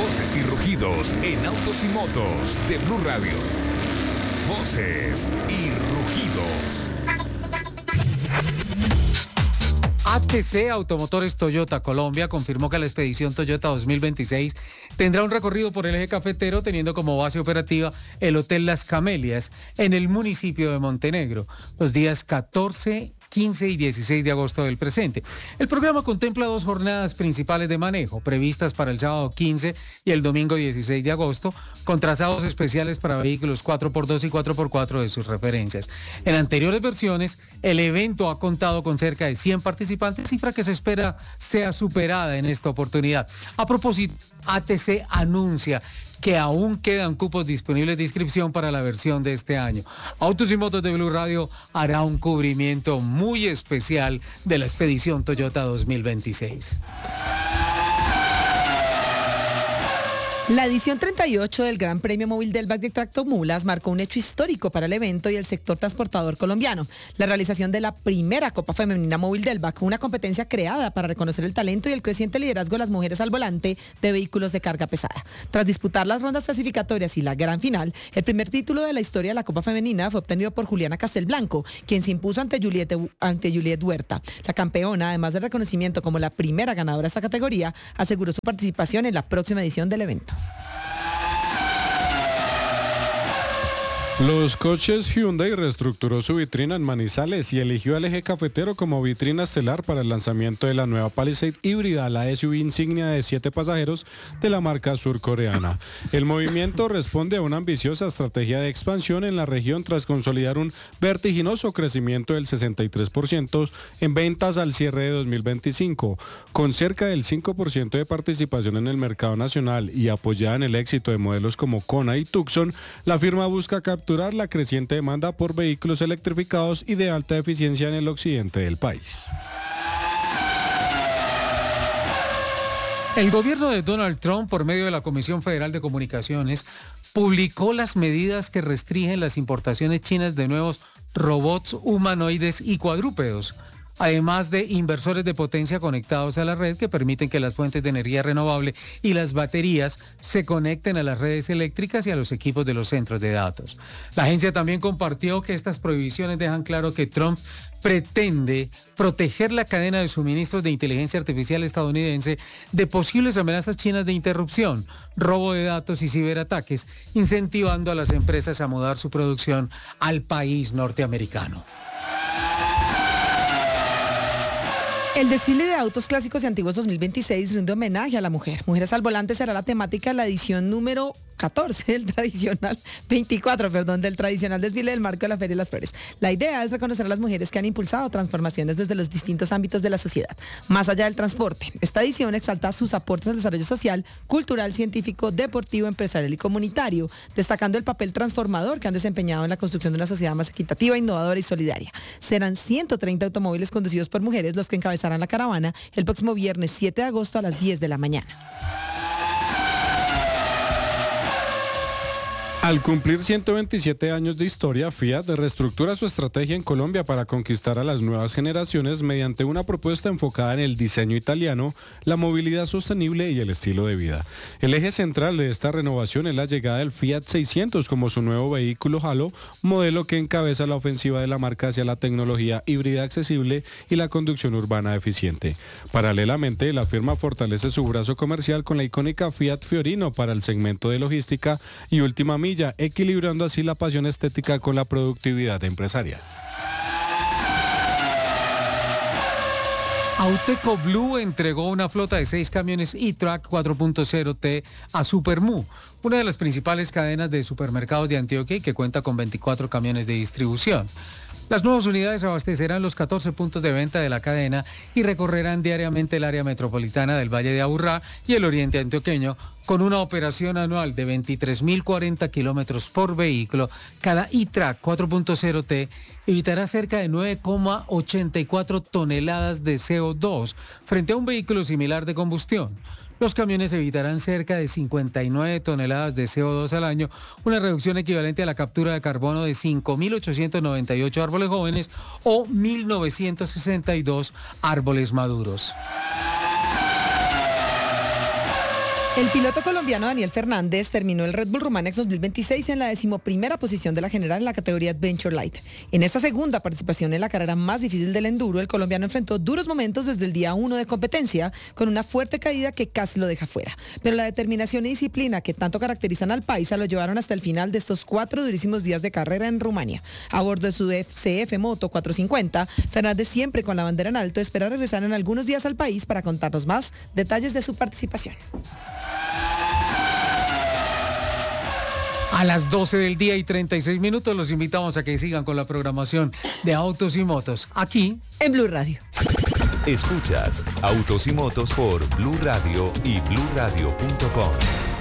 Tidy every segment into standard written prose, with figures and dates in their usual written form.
Voces y rugidos en autos y motos de Blue Radio. Voces y rugidos. ATC Automotores Toyota Colombia confirmó que la expedición Toyota 2026 tendrá un recorrido por el eje cafetero teniendo como base operativa el Hotel Las Camelias en el municipio de Montenegro los días 14, 15 y 16 de agosto del presente. El programa contempla 2 jornadas principales de manejo previstas para el sábado 15 y el domingo 16 de agosto, con trazados especiales para vehículos 4x2 y 4x4 de sus referencias. En anteriores versiones, el evento ha contado con cerca de 100 participantes, cifra que se espera sea superada en esta oportunidad. A propósito, ATC anuncia que aún quedan cupos disponibles de inscripción para la versión de este año. Autos y Motos de Blue Radio hará un cubrimiento muy especial de la expedición Toyota 2026. La edición 38 del Gran Premio Móvil del Back de Tractomulas marcó un hecho histórico para el evento y el sector transportador colombiano. La realización de la primera Copa Femenina Móvil del Back, una competencia creada para reconocer el talento y el creciente liderazgo de las mujeres al volante de vehículos de carga pesada. Tras disputar las rondas clasificatorias y la gran final, el primer título de la historia de la Copa Femenina fue obtenido por Juliana Castelblanco, quien se impuso ante Juliet Huerta. La campeona, además del reconocimiento como la primera ganadora de esta categoría, aseguró su participación en la próxima edición del evento. Los coches Hyundai reestructuró su vitrina en Manizales y eligió al eje cafetero como vitrina estelar para el lanzamiento de la nueva Palisade híbrida, la SUV insignia de 7 pasajeros de la marca surcoreana. El movimiento responde a una ambiciosa estrategia de expansión en la región tras consolidar un vertiginoso crecimiento del 63% en ventas al cierre de 2025. Con cerca del 5% de participación en el mercado nacional y apoyada en el éxito de modelos como Kona y Tucson, la firma busca capturar la creciente demanda por vehículos electrificados y de alta eficiencia en el occidente del país. El gobierno de Donald Trump, por medio de la Comisión Federal de Comunicaciones, publicó las medidas que restringen las importaciones chinas de nuevos robots humanoides y cuadrúpedos, además de inversores de potencia conectados a la red que permiten que las fuentes de energía renovable y las baterías se conecten a las redes eléctricas y a los equipos de los centros de datos. La agencia también compartió que estas prohibiciones dejan claro que Trump pretende proteger la cadena de suministros de inteligencia artificial estadounidense de posibles amenazas chinas de interrupción, robo de datos y ciberataques, incentivando a las empresas a mudar su producción al país norteamericano. El desfile de autos clásicos y antiguos 2026 rinde homenaje a la mujer. Mujeres al volante será la temática de la edición número 24 del tradicional desfile del marco de la Feria de las Flores. La idea es reconocer a las mujeres que han impulsado transformaciones desde los distintos ámbitos de la sociedad, más allá del transporte. Esta edición exalta sus aportes al desarrollo social, cultural, científico, deportivo, empresarial y comunitario, destacando el papel transformador que han desempeñado en la construcción de una sociedad más equitativa, innovadora y solidaria. Serán 130 automóviles conducidos por mujeres los que encabezarán la caravana el próximo viernes 7 de agosto a las 10 de la mañana. Al cumplir 127 años de historia, Fiat reestructura su estrategia en Colombia para conquistar a las nuevas generaciones mediante una propuesta enfocada en el diseño italiano, la movilidad sostenible y el estilo de vida. El eje central de esta renovación es la llegada del Fiat 600 como su nuevo vehículo halo, modelo que encabeza la ofensiva de la marca hacia la tecnología híbrida accesible y la conducción urbana eficiente. Paralelamente, la firma fortalece su brazo comercial con la icónica Fiat Fiorino para el segmento de logística y última milla, equilibrando así la pasión estética con la productividad empresarial. Auteco Blue entregó una flota de 6 camiones E-Track 4.0T a Supermu, una de las principales cadenas de supermercados de Antioquia y que cuenta con 24 camiones de distribución. Las nuevas unidades abastecerán los 14 puntos de venta de la cadena y recorrerán diariamente el área metropolitana del Valle de Aburrá y el oriente antioqueño, con una operación anual de 23.040 kilómetros por vehículo. Cada E-Track 4.0T evitará cerca de 9,84 toneladas de CO2 frente a un vehículo similar de combustión. Los camiones evitarán cerca de 59 toneladas de CO2 al año, una reducción equivalente a la captura de carbono de 5.898 árboles jóvenes o 1.962 árboles maduros. El piloto colombiano Daniel Fernández terminó el Red Bull Rumanex 2026 en la 11ª posición de la general en la categoría Adventure Light. En esta segunda participación en la carrera más difícil del enduro, el colombiano enfrentó duros momentos desde el día 1 de competencia, con una fuerte caída que casi lo deja fuera. Pero la determinación y disciplina que tanto caracterizan al paisa lo llevaron hasta el final de estos 4 durísimos días de carrera en Rumania. A bordo de su CF Moto 450, Fernández, siempre con la bandera en alto, espera regresar en algunos días al país para contarnos más detalles de su participación. A las 12 del día y 36 minutos los invitamos a que sigan con la programación de Autos y Motos, aquí en Blue Radio. Escuchas Autos y Motos por Blue Radio y bluradio.com.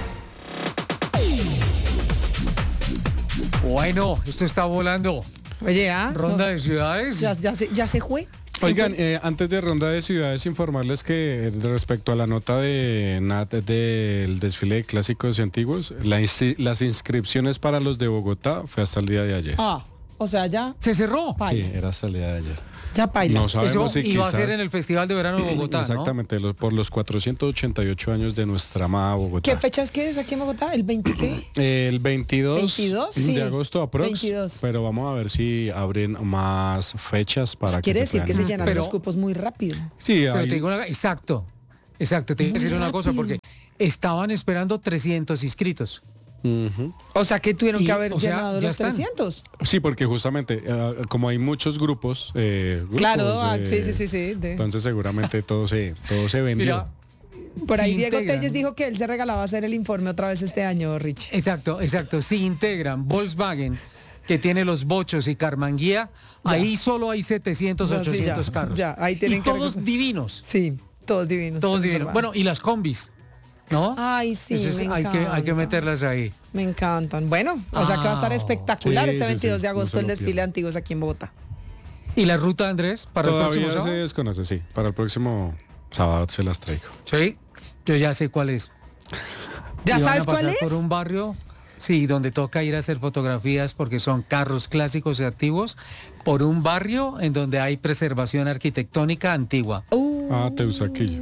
Bueno, esto está volando. Oye, Ronda de ciudades. Ya se fue. Oigan, antes de ronda de ciudades, informarles que respecto a la nota de Nat del desfile de clásicos y antiguos, las inscripciones para los de Bogotá fue hasta el día de ayer. O sea, ya Se cerró. pailas. Sí, era hasta el día de ayer. Ya pailas. No sabemos Eso si iba a quizás... ser en el Festival de Verano de Bogotá, ¿no? Exactamente, por los 488 años de nuestra amada Bogotá. ¿Qué fechas que es aquí en Bogotá? ¿El 20 qué? El 22, 22, sí. de agosto aprox, 22. pero vamos a ver si abren más fechas para que Quiere se decir que puedan se llenan Pero- los cupos muy rápido. Sí, Pero hay- te digo exacto, te digo decir una cosa, rápido. porque estaban esperando 300 inscritos. Ujú. O sea, que tuvieron Y, que haber o sea, llenado ya los están. 300. Sí, porque justamente como hay muchos grupos, Claro, grupos, sí. Entonces seguramente todo se vendió. Mira, Por ahí se Diego integran. Telles dijo que él se regalaba hacer el informe otra vez este año, Rich. Exacto. Se integran Volkswagen, que tiene los bochos, y Carmanguía. Ahí solo hay 700, No, sí, 800 ya, carros. ya, ahí tienen y que todos recoger. divinos. Sí, todos divinos. Todos es divinos. verdad. Bueno, y las combis, ¿no? Ay, sí, Entonces, me hay encanta. que meterlas ahí. Me encantan. Bueno, o sea que va a estar espectacular Sí, este sí, 22 sí, de no agosto se el lo desfile de pierdan. antiguos aquí en Bogotá. ¿Y la ruta, Andrés, para el próximo Todavía se sábado? desconoce, sí. Para el próximo sábado se las traigo. Sí, yo ya sé cuál es. ¿Ya Y van a sabes cuál pasar es? por un barrio, sí, donde toca ir a hacer fotografías porque son carros clásicos y antiguos, por un barrio en donde hay preservación arquitectónica antigua. Teusaquillo.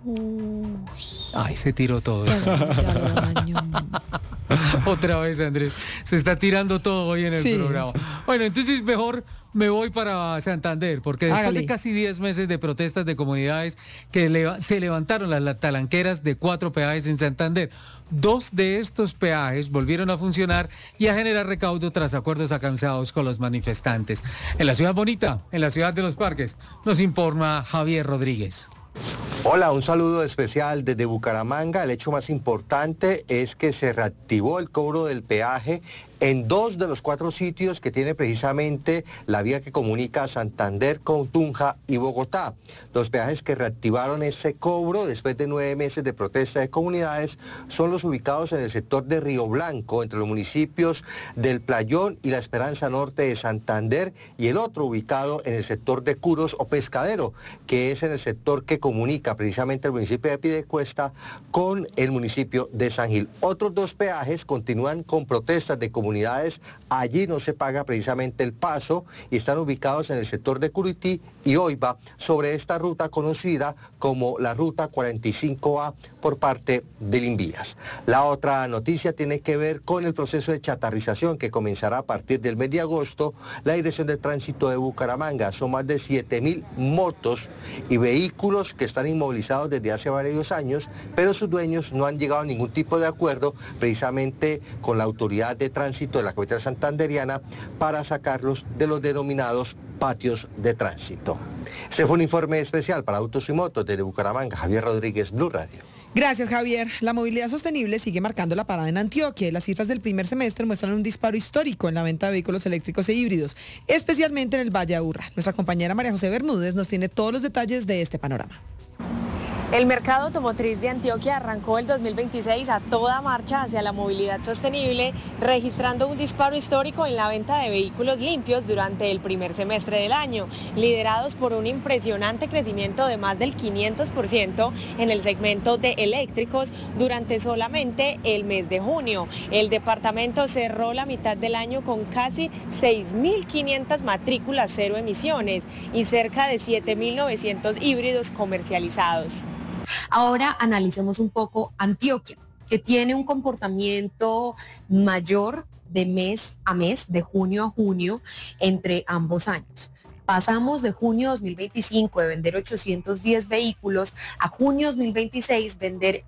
Ay, se tiró todo. Pues, ya lo daño. Otra vez, Andrés. Se está tirando todo hoy en el Sí, programa. sí. Bueno, entonces mejor me voy para Santander, porque después Hágale. de casi 10 meses de protestas de comunidades que se levantaron las talanqueras de 4 peajes en Santander, 2 de estos peajes volvieron a funcionar y a generar recaudo tras acuerdos alcanzados con los manifestantes. En la ciudad bonita, en la ciudad de los parques, nos informa Javier Rodríguez. Hola, un saludo especial desde Bucaramanga. El hecho más importante es que se reactivó el cobro del peaje en 2 de los 4 sitios que tiene precisamente la vía que comunica a Santander con Tunja y Bogotá. Los peajes que reactivaron ese cobro después de 9 meses de protesta de comunidades son los ubicados en el sector de Río Blanco, entre los municipios del Playón y La Esperanza Norte de Santander, y el otro ubicado en el sector de Curos o Pescadero, que es en el sector que comunica precisamente el municipio de Piedecuesta con el municipio de San Gil. Otros 2 peajes continúan con protestas de comunidades. Allí no se paga precisamente el paso y están ubicados en el sector de Curití y Oiva, sobre esta ruta conocida como la ruta 45A por parte del Invías. La otra noticia tiene que ver con el proceso de chatarrización que comenzará a partir del mes de agosto. La Dirección de Tránsito de Bucaramanga, son más de 7.000 motos y vehículos que están inmovilizados desde hace varios años, pero sus dueños no han llegado a ningún tipo de acuerdo precisamente con la autoridad de tránsito de la capital santanderiana para sacarlos de los denominados patios de tránsito. Este fue un informe especial para Autos y Motos desde Bucaramanga. Javier Rodríguez, Blue Radio. Gracias, Javier. La movilidad sostenible sigue marcando la parada en Antioquia y las cifras del primer semestre muestran un disparo histórico en la venta de vehículos eléctricos e híbridos, especialmente en el Valle Aburrá. Nuestra compañera María José Bermúdez nos tiene todos los detalles de este panorama. El mercado automotriz de Antioquia arrancó el 2026 a toda marcha hacia la movilidad sostenible, registrando un disparo histórico en la venta de vehículos limpios durante el primer semestre del año, liderados por un impresionante crecimiento de más del 500% en el segmento de eléctricos durante solamente el mes de junio. El departamento cerró la mitad del año con casi 6.500 matrículas cero emisiones y cerca de 7.900 híbridos comercializados. Ahora analicemos un poco Antioquia, que tiene un comportamiento mayor de mes a mes, de junio a junio, entre ambos años. Pasamos de junio 2025 de vender 810 vehículos a junio 2026 vender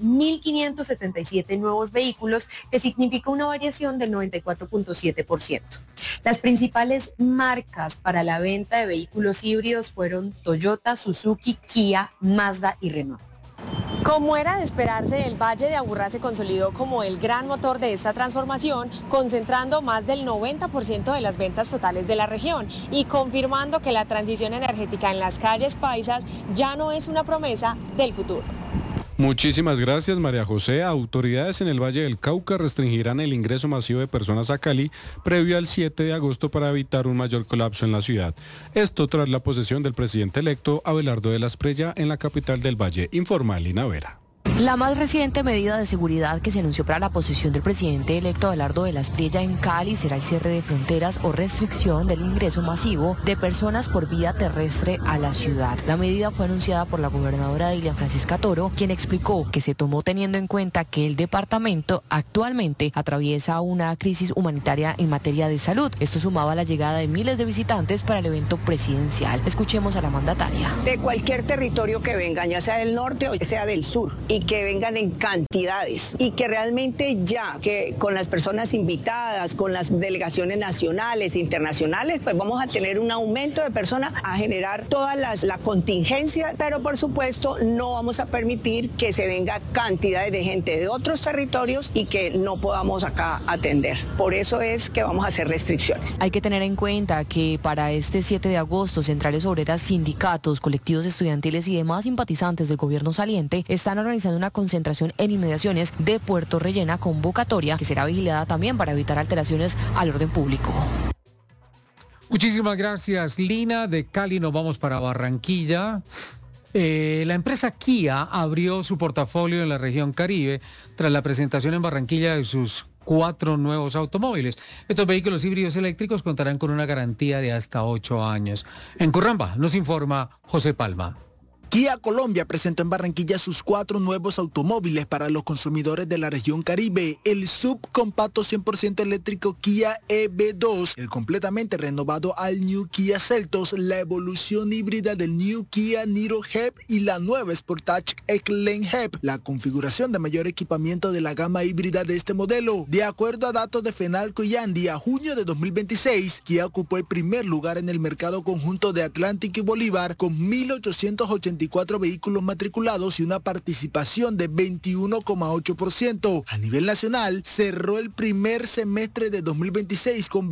1.577 nuevos vehículos, que significa una variación del 94.7%. Las principales marcas para la venta de vehículos híbridos fueron Toyota, Suzuki, Kia, Mazda y Renault. Como era de esperarse, el Valle de Aburrá se consolidó como el gran motor de esta transformación, concentrando más del 90% de las ventas totales de la región y confirmando que la transición energética en las calles paisas ya no es una promesa del futuro. Muchísimas gracias, María José. Autoridades en el Valle del Cauca restringirán el ingreso masivo de personas a Cali previo al 7 de agosto para evitar un mayor colapso en la ciudad. Esto tras la posesión del presidente electo Abelardo de la Espriella en la capital del Valle, informa Lina Vera. La más reciente medida de seguridad que se anunció para la posesión del presidente electo Abelardo de la Espriella en Cali será el cierre de fronteras o restricción del ingreso masivo de personas por vía terrestre a la ciudad. La medida fue anunciada por la gobernadora Dilian Francisca Toro, quien explicó que se tomó teniendo en cuenta que el departamento actualmente atraviesa una crisis humanitaria en materia de salud. Esto sumaba a la llegada de miles de visitantes para el evento presidencial. Escuchemos a la mandataria. De cualquier territorio que vengan, ya sea del norte o ya sea del sur, y que vengan en cantidades y que realmente ya que con las personas invitadas, con las delegaciones nacionales, internacionales, pues vamos a tener un aumento de personas a generar toda la contingencia, pero por supuesto no vamos a permitir que se venga cantidades de gente de otros territorios y que no podamos acá atender. Por eso es que vamos a hacer restricciones. Hay que tener en cuenta que para este 7 de agosto, centrales obreras, sindicatos, colectivos estudiantiles y demás simpatizantes del gobierno saliente están organizando una concentración en inmediaciones de Puerto Rellena, convocatoria que será vigilada también para evitar alteraciones al orden público. Muchísimas gracias, Lina. De Cali nos vamos para Barranquilla. La empresa Kia abrió su portafolio en la región Caribe tras la presentación en Barranquilla de sus 4 nuevos automóviles. Estos vehículos híbridos eléctricos contarán con una garantía de hasta 8 años. En Curramba nos informa José Palma. Kia Colombia presentó en Barranquilla sus 4 nuevos automóviles para los consumidores de la región Caribe, el subcompacto 100% eléctrico Kia EV2, el completamente renovado All New Kia Seltos, la evolución híbrida del New Kia Niro HEV y la nueva Sportage X-Lane HEV, la configuración de mayor equipamiento de la gama híbrida de este modelo. De acuerdo a datos de Fenalco y Andy, a junio de 2026, Kia ocupó el primer lugar en el mercado conjunto de Atlántico y Bolívar con 1.884 vehículos matriculados y una participación de 21,8%. A nivel nacional, cerró el primer semestre de 2026 con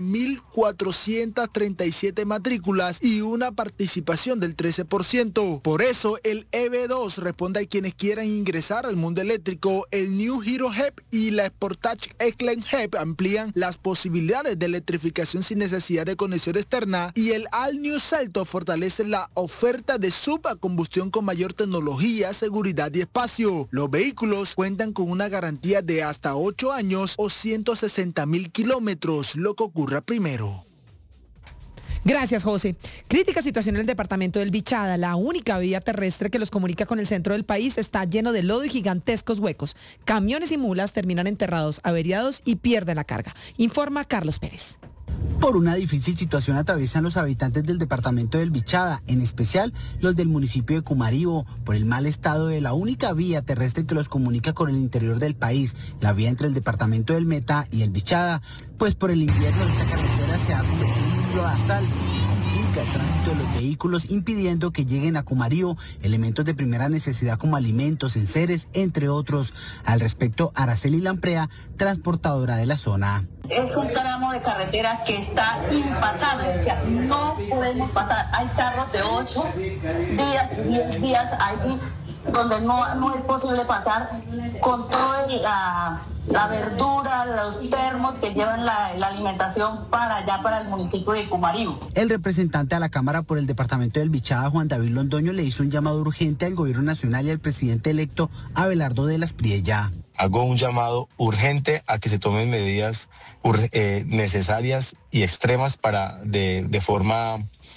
20.437 matrículas y una participación del 13%. Por eso, el EV2 responde a quienes quieran ingresar al mundo eléctrico. El New Hero HEV y la Sportage X-Lane HEV amplían las posibilidades de electrificación sin necesidad de conexión externa y el All New Seltos fortalece la oferta de combustión con mayor tecnología, seguridad y espacio. Los vehículos cuentan con una garantía de hasta 8 años o 160.000 kilómetros, lo que ocurra primero. Gracias, José. Crítica situación en el departamento del Bichada. La única vía terrestre que los comunica con el centro del país está lleno de lodo y gigantescos huecos. Camiones y mulas terminan enterrados, averiados y pierden la carga. Informa Carlos Pérez. Por una difícil situación atraviesan los habitantes del departamento del Bichada, en especial los del municipio de Cumarío, por el mal estado de la única vía terrestre que los comunica con el interior del país, la vía entre el departamento del Meta y el Bichada, pues por el invierno esta carretera se ha convertido en un lodazal y complica el tránsito de los vehículos, impidiendo que lleguen a Cumarío elementos de primera necesidad como alimentos, enseres, entre otros. Al respecto, Araceli Lamprea, transportadora de la zona. Es un tramo de carretera que está impasable, o sea, no podemos pasar. Hay carros de 8 días, 10 días allí, donde no es posible pasar con toda la verdura, los termos que llevan la alimentación para allá, para el municipio de Cumarío. El representante a la Cámara por el departamento del Bichada, Juan David Londoño, le hizo un llamado urgente al gobierno nacional y al presidente electo Abelardo de la Espriella. Hago un llamado urgente a que se tomen medidas necesarias y extremas para de forma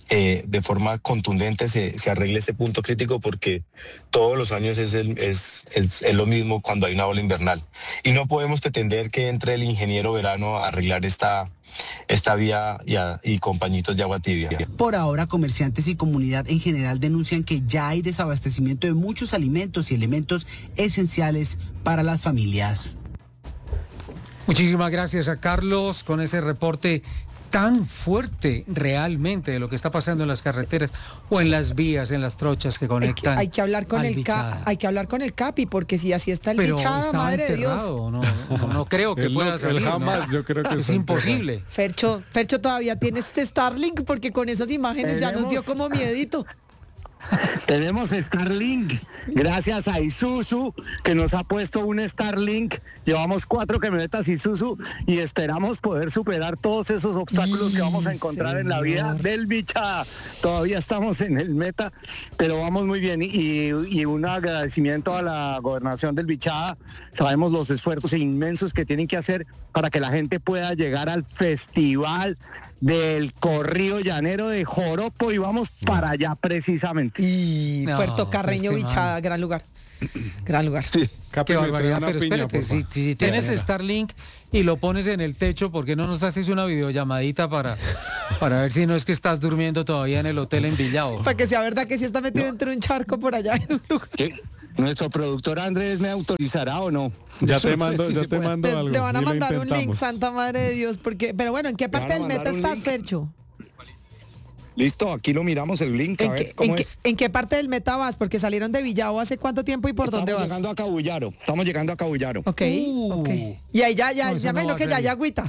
de forma contundente se arregle este punto crítico, porque todos los años es lo mismo cuando hay una ola invernal. Y no podemos pretender que entre el ingeniero Verano a arreglar esta vía y con pañitos de agua tibia. Por ahora, comerciantes y comunidad en general denuncian que ya hay desabastecimiento de muchos alimentos y elementos esenciales para las familias. Muchísimas gracias a Carlos con ese reporte tan fuerte realmente de lo que está pasando en las carreteras o en las vías, en las trochas que conectan. Hay que hablar con al el Bichada. hay que hablar con el Capi, porque si así está el Pero Bichada, estaba madre de Dios. enterrado, no creo que pueda salir. Jamás, yo creo que es está imposible. Fercho todavía tiene este Starlink, porque con esas imágenes ya nos dio como miedito. Tenemos Starlink, gracias a Isuzu, que nos ha puesto un Starlink. Llevamos 4 camionetas Isuzu y esperamos poder superar todos esos obstáculos que vamos a encontrar en la vida del Bichada. Todavía estamos en el meta, pero vamos muy bien. Y un agradecimiento a la gobernación del Bichada. Sabemos los esfuerzos inmensos que tienen que hacer para que la gente pueda llegar al festival del corrido llanero de Joropo, y vamos para allá precisamente. Y Puerto Carreño, Bichada, gran lugar. Gran lugar. Sí. Qué barbaridad, pero espérate, si tienes Starlink y lo pones en el techo, ¿por qué no nos haces una videollamadita para ver si no es que estás durmiendo todavía en el hotel en Villao? Para que sea verdad que sí está metido entre un charco por allá en un lugar. ¿Qué? ¿Nuestro productor Andrés me autorizará o no? Ya te mando algo. Te van a mandar un link, santa madre de Dios, pero bueno, ¿en qué parte del meta estás, Fercho? Listo, aquí lo miramos el link, a ver cómo es. ¿En qué parte del meta vas? Porque salieron de Villao hace cuánto tiempo y por dónde vas. Estamos llegando a Cabullaro. Ok. Y ahí ya me imagino que ya hay agüita.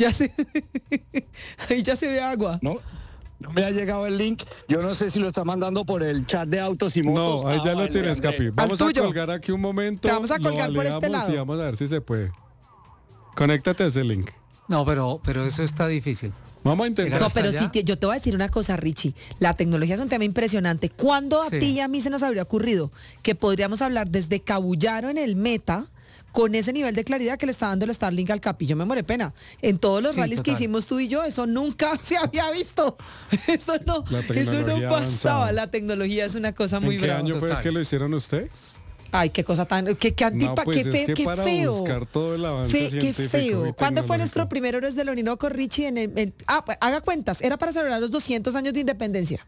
Ahí ya se ve agua. No me ha llegado el link. Yo no sé si lo está mandando por el chat de Autos y Motos. No, ahí ya lo tienes, Capi. Vamos a colgar aquí un momento. Te vamos a colgar por este lado. Y vamos a ver si se puede. Conéctate a ese link. No, pero eso está difícil. Vamos a intentar. No, pero sí, yo te voy a decir una cosa, Richie. La tecnología es un tema impresionante. ¿Cuándo a ti y a mí se nos habría ocurrido que podríamos hablar desde Cabullaro en el meta con ese nivel de claridad que le está dando el Starlink al Capi? Yo me muero de pena. En todos los rallies que hicimos tú y yo, eso nunca se había visto. Eso no pasaba. Avanzada. La tecnología es una cosa muy brava. ¿En qué año fue que lo hicieron ustedes? Ay, qué cosa tan... Qué antipa, pues qué feo. Buscar todo el avance qué feo. ¿Cuándo fue nuestro primer Héroes del Orinoco, Richie? Pues, haga cuentas. Era para celebrar los 200 años de independencia.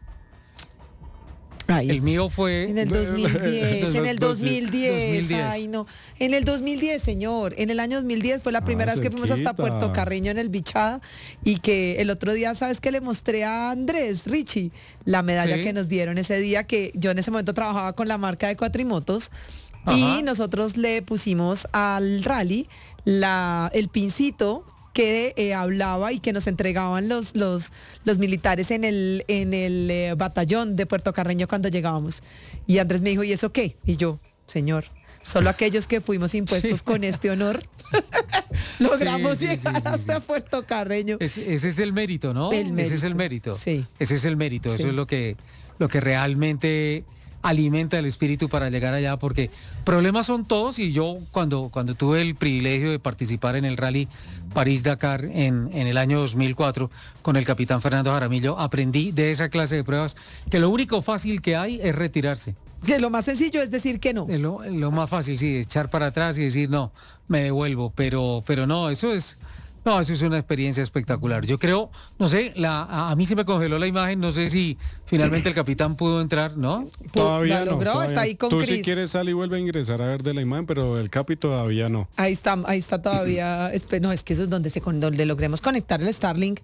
Ay, el mío fue en el 2010, en el 2010, ay no, en el 2010, señor, en el año 2010 fue la primera vez que fuimos hasta Puerto Carreño en el Bichada, y que el otro día, ¿sabes qué le mostré a Andrés, Richie? La medalla que nos dieron ese día, que yo en ese momento trabajaba con la marca de Cuatrimotos. Ajá. Y nosotros le pusimos al rally el pincito que hablaba y que nos entregaban los militares en el batallón de Puerto Carreño cuando llegábamos. Y Andrés me dijo, ¿y eso qué? Y yo, señor, solo aquellos que fuimos impuestos con este honor logramos llegar hasta Puerto Carreño. Ese es el mérito, ¿no? Ese es el mérito. Sí. Ese es el mérito. Sí. Eso es lo que realmente alimenta el espíritu para llegar allá, porque problemas son todos, y yo cuando tuve el privilegio de participar en el rally París-Dakar en el año 2004 con el capitán Fernando Jaramillo, aprendí de esa clase de pruebas que lo único fácil que hay es retirarse. Que lo más sencillo es decir que no. Lo más fácil, sí, echar para atrás y decir no, me devuelvo, pero no, eso es una experiencia espectacular. Yo creo, no sé, a mí se me congeló la imagen, no sé si finalmente el capitán pudo entrar, ¿no? Todavía no. Logró, todavía. Está ahí con Tú Chris. Si quieres sal y vuelve a ingresar a ver de la imagen, pero el Capi todavía no. Ahí está todavía. No, es que eso es donde logremos conectar el Starlink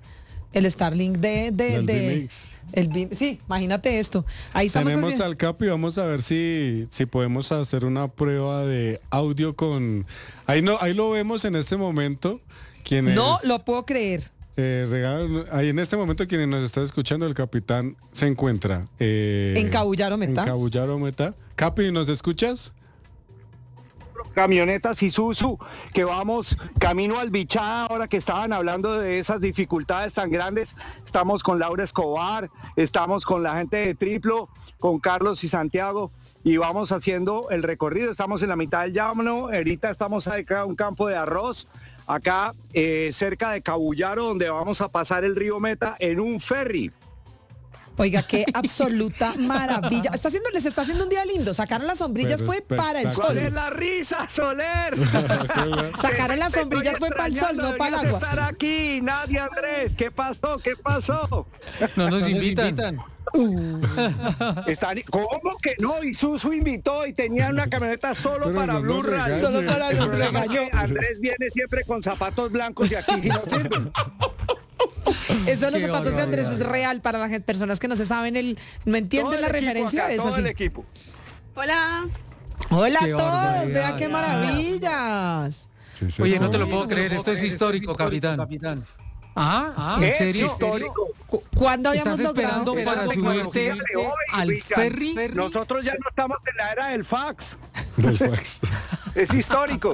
de sí, imagínate esto. Ahí estamos. Tenemos al Capi, vamos a ver si podemos hacer una prueba de audio con. Ahí lo vemos en este momento. No lo puedo creer. Ahí en este momento quienes nos están escuchando, el capitán se encuentra en Cabullaro Meta. En Cabullaro Meta. Capi, ¿nos escuchas? Camionetas Isuzu, que vamos camino al Bichada. Ahora que estaban hablando de esas dificultades tan grandes, estamos con Laura Escobar, estamos con la gente de Triplo, con Carlos y Santiago, y vamos haciendo el recorrido. Estamos en la mitad del llano, ahorita estamos acá en un campo de arroz, acá cerca de Cabullaro, donde vamos a pasar el río Meta en un ferry. Oiga, qué absoluta maravilla. Les está haciendo un día lindo. Sacaron las sombrillas, Pero fue para el sol. ¿Cuál es la risa, Soler? Sacaron las sombrillas, fue para el sol, no para el agua. Estar aquí, Nadia, Andrés, ¿qué pasó? ¿Qué pasó? No nos invitan. ¿Cómo que no? Y Susu invitó y tenía una camioneta solo Pero para no Blue nos Radio. regañe. Solo para El Blue problema es Radio. que Andrés viene siempre con zapatos blancos y aquí sí no sirven. Eso de los Qué zapatos de Andrés es barbaridad. real para las personas que no se saben no entienden Todo la el equipo referencia. acá, Es todo así. el equipo. Hola. Hola a Qué todos, barbaridad. vea qué maravillas. Sí, Oye, no te lo señor. puedo creer, esto es histórico, capitán. ¿En Es serio? histórico. ¿Cuándo habíamos ¿Estás logrado? esperando para subirte al Richard. ferry? Nosotros ya no estamos en la era del fax. Del fax. Es histórico.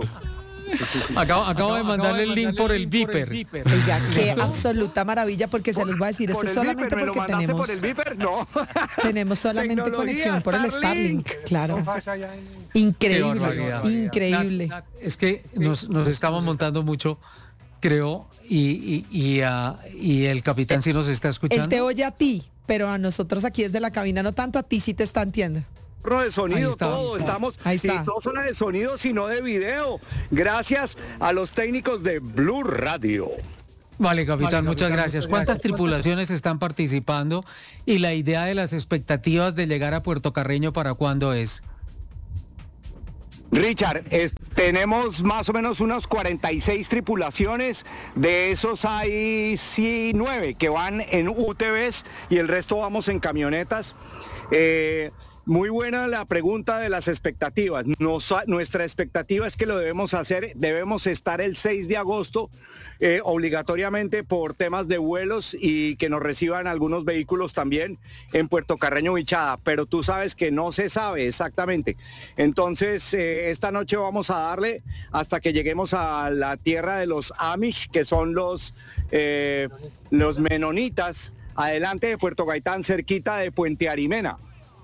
Acabo de mandarle el link por el Viper. Oiga, qué absoluta maravilla, porque se los voy a decir, esto ¿Por es el solamente Viper? ¿Me lo porque mandaste tenemos, por el Viper? No. tenemos solamente Tecnología, conexión por el Starlink. Claro. Qué Increíble, barbaridad. increíble. Nat, es que nos estamos montando mucho, creo, y el capitán sí nos está Él escuchando. te oye a ti, pero a nosotros aquí desde la cabina no tanto, a ti sí te está entiendo. De sonido, Ahí está, todo, ahí está. estamos, Ahí está. y no solo de sonido, sino de video, gracias a los técnicos de Blue Radio. Vale, capitán, muchas gracias. ¿Cuántas tripulaciones están participando? Y la idea de las expectativas de llegar a Puerto Carreño, ¿para cuándo es? Richard, tenemos más o menos unas 46 tripulaciones, de esos hay 9 que van en UTVs y el resto vamos en camionetas. Muy buena la pregunta de las expectativas. Nuestra expectativa es que lo debemos hacer, debemos estar el 6 de agosto obligatoriamente por temas de vuelos y que nos reciban algunos vehículos también en Puerto Carreño Bichada, pero tú sabes que no se sabe exactamente. Entonces, esta noche vamos a darle hasta que lleguemos a la tierra de los Amish, que son los menonitas, adelante de Puerto Gaitán, cerquita de Puente Arimena.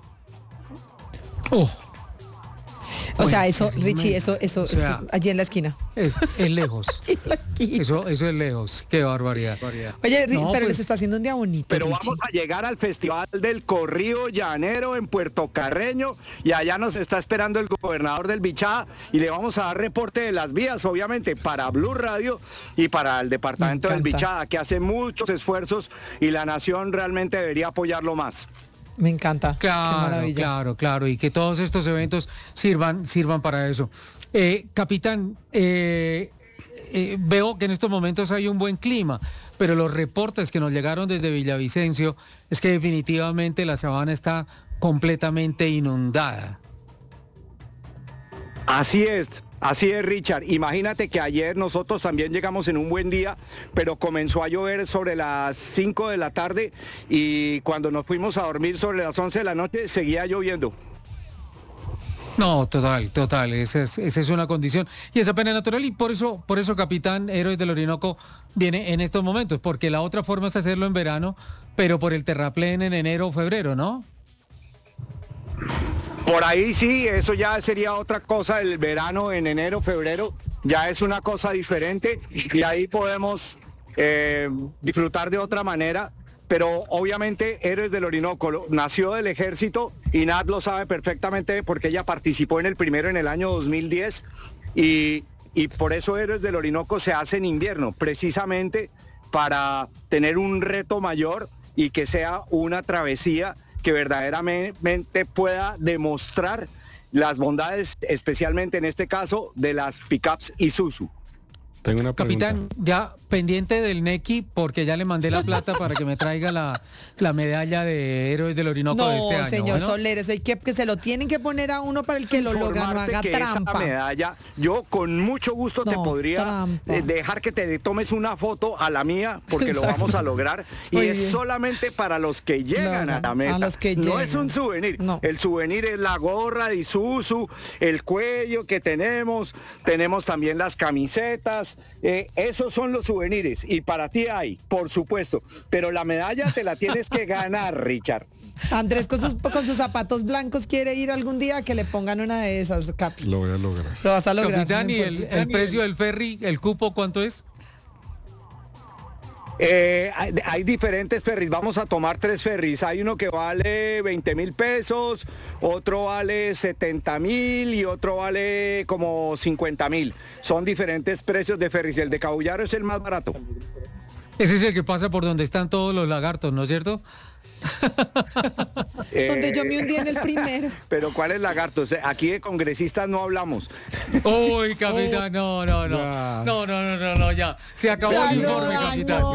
O sea, Bueno, eso, Richie, eso, o sea, allí en la esquina. Es lejos. En la esquina. Eso es lejos. Qué barbaridad. Oye, No, pero pues, les está haciendo un día bonito. Pero Richie. vamos a llegar al Festival del Corrido Llanero en Puerto Carreño y allá nos está esperando el gobernador del Bichada y le vamos a dar reporte de las vías, obviamente, para Blue Radio y para el departamento del Bichada, que hace muchos esfuerzos y la nación realmente debería apoyarlo más. Me encanta. Qué Claro, maravilla. claro, y que todos estos eventos sirvan para eso. Capitán, veo que en estos momentos hay un buen clima, pero los reportes que nos llegaron desde Villavicencio es que definitivamente la sabana está completamente inundada. Así es, Richard. Imagínate que ayer nosotros también llegamos en un buen día, pero comenzó a llover sobre las 5 de la tarde y cuando nos fuimos a dormir sobre las 11 de la noche seguía lloviendo. No, total, esa es una condición y es apenas natural y por eso, capitán, Héroes del Orinoco viene en estos momentos, porque la otra forma es hacerlo en verano, pero por el terraplén en enero o febrero, ¿no? Por ahí sí, eso ya sería otra cosa, el verano en enero, febrero, ya es una cosa diferente y ahí podemos disfrutar de otra manera, pero obviamente Héroes del Orinoco nació del ejército y Nat lo sabe perfectamente porque ella participó en el primero en el año 2010 y por eso Héroes del Orinoco se hace en invierno, precisamente para tener un reto mayor y que sea una travesía que verdaderamente pueda demostrar las bondades, especialmente en este caso, de las pickups Isuzu. Tengo una pregunta. Capitán, ya pendiente del Neki, porque ya le mandé la plata para que me traiga la medalla de Héroes del Orinoco de este año. No, señor ¿bueno? Soler, eso hay que se lo tienen que poner a uno para el que lo logra, no Informarte haga que trampa. esa medalla, yo con mucho gusto te No, podría trampa. dejar que te tomes una foto a la mía, porque lo Exacto. vamos a lograr. Y Muy es bien. solamente para los que llegan No, a la meta. a los que no llegan. es un souvenir. No. El souvenir es la gorra de Isuzu, el cuello que tenemos también las camisetas. Esos son los souvenirs. Y para ti hay, por supuesto. Pero la medalla te la tienes que ganar, Richard. Andrés con sus zapatos blancos quiere ir algún día a que le pongan una de esas, Capi. Lo voy a lograr. Lo vas a lograr. Capitán, no ¿y importa. el precio del ferry, el cupo, cuánto es? Hay diferentes ferries, vamos a tomar 3 ferries. Hay uno que vale 20.000 pesos, otro vale 70.000 y otro vale como 50.000. Son diferentes precios de ferries. El de Cabullaro es el más barato. Ese es el que pasa por donde están todos los lagartos, ¿no es cierto? Donde yo me hundí en el primero. Pero ¿cuáles lagartos? Aquí de congresistas no hablamos. Uy, capitán, no, ya. Se acabó el informe, capitán.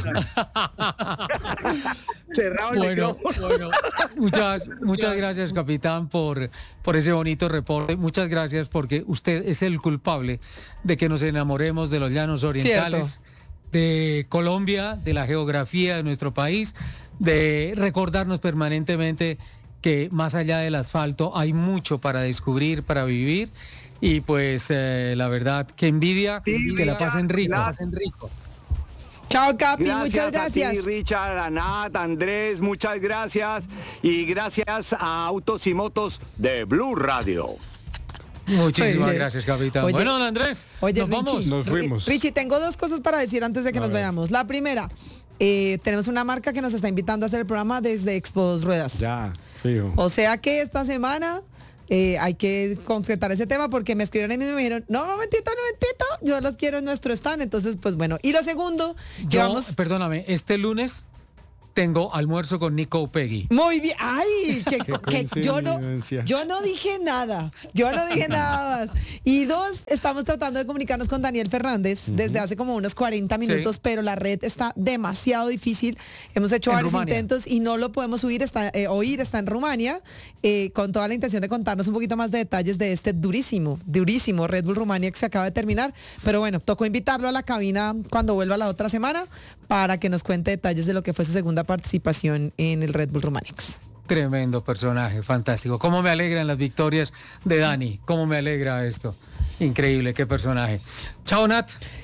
Cerrado el micrófono. Bueno, muchas gracias, capitán, por ese bonito reporte. Muchas gracias porque usted es el culpable de que nos enamoremos de los llanos orientales. Cierto. De Colombia, de la geografía de nuestro país, de recordarnos permanentemente que más allá del asfalto hay mucho para descubrir, para vivir, y pues la verdad, que envidia, que la pasen rico. Chao, Capi, muchas gracias. A ti, Richard, a Nat, Andrés, muchas gracias, y gracias a Autos y Motos de Blue Radio. Muchísimas gracias, capitán. Bueno, don Andrés, nos vamos. Nos fuimos. Richie, tengo 2 cosas para decir antes de que nos veamos. La primera, tenemos una marca que nos está invitando a hacer el programa desde Expo 2 Ruedas. Ya, fijo. O sea que esta semana hay que concretar ese tema porque me escribieron ahí mismo y me dijeron, no, momentito, yo los quiero en nuestro stand. Entonces, pues bueno. Y lo segundo, perdóname, este lunes tengo almuerzo con Nico Peggy. Muy bien. Ay, que yo no dije nada. Yo no dije nada más. Y 2, estamos tratando de comunicarnos con Daniel Fernández desde hace como unos 40 minutos, pero la red está demasiado difícil. Hemos hecho varios intentos y no lo podemos oír, está en Rumania, con toda la intención de contarnos un poquito más de detalles de este durísimo Red Bull Rumania que se acaba de terminar. Pero bueno, tocó invitarlo a la cabina cuando vuelva la otra semana para que nos cuente detalles de lo que fue su segunda participación en el Red Bull Romanix. Tremendo personaje, fantástico. Cómo me alegran las victorias de Dani, cómo me alegra esto. Increíble, qué personaje. Chao, Nat.